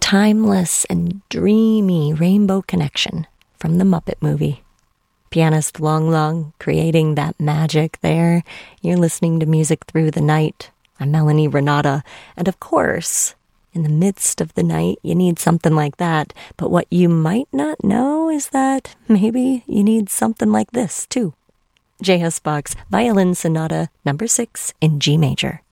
timeless and dreamy rainbow connection from the Muppet movie. Pianist Long Long creating that magic there. You're listening to Music Through the Night. I'm Melanie Renata. And of course, in the midst of the night, you need something like that. But what you might not know is that maybe you need something like this, too. J.S. Bach's Violin Sonata No. 6 in G major.